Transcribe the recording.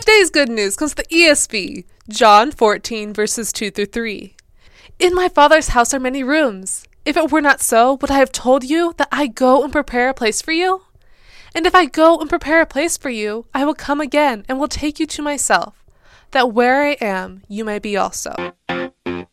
Today's good news comes from the ESV, John 14, verses 2 through 3. In my Father's house are many rooms. If it were not so, would I have told you that I go and prepare a place for you? And if I go and prepare a place for you, I will come again and will take you to myself, that where I am, you may be also.